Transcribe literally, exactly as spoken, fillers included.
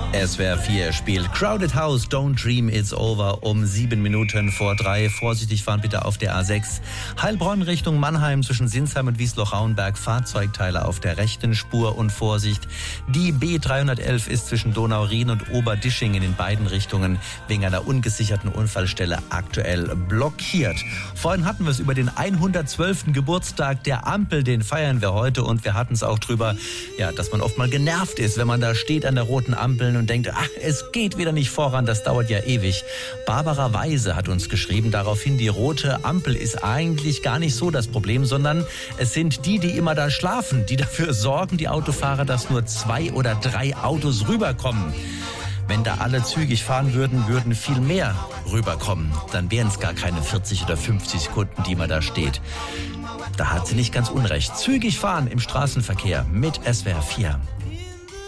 S W R vier spielt Crowded House, Don't Dream It's Over um sieben Minuten vor drei. Vorsichtig fahren bitte auf der A sechs. Heilbronn Richtung Mannheim zwischen Sinsheim und Wiesloch-Rauenberg. Fahrzeugteile auf der rechten Spur und Vorsicht. Die B dreihundertelf ist zwischen Donau-Rien und Oberdischingen in beiden Richtungen wegen einer ungesicherten Unfallstelle aktuell blockiert. Vorhin hatten wir es über den hundertzwölften Geburtstag der Ampel, den feiern wir heute, und wir hatten es auch drüber, ja, dass man oft mal genervt ist, wenn man da steht an der roten Ampel und denkt, ach, es geht wieder nicht voran, das dauert ja ewig. Barbara Weise hat uns geschrieben, daraufhin, die rote Ampel ist eigentlich gar nicht so das Problem, sondern es sind die, die immer da schlafen, die dafür sorgen, die Autofahrer, dass nur zwei oder drei Autos rüberkommen. Wenn da alle zügig fahren würden, würden viel mehr rüberkommen. Dann wären es gar keine vierzig oder fünfzig Sekunden, die man da steht. Da hat sie nicht ganz unrecht. Zügig fahren im Straßenverkehr mit S W R vier.